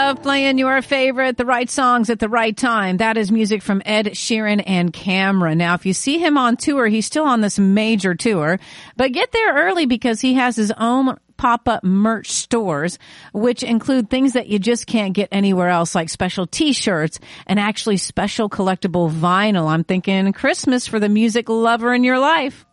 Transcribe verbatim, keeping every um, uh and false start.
love playing your favorite, the right songs at the right time. That is music from Ed Sheeran and Cameron. Now, if you see him on tour, he's still on this major tour, but get there early because he has his own pop-up merch stores, which include things that you just can't get anywhere else, like special t-shirts and actually special collectible vinyl. I'm thinking Christmas for the music lover in your life.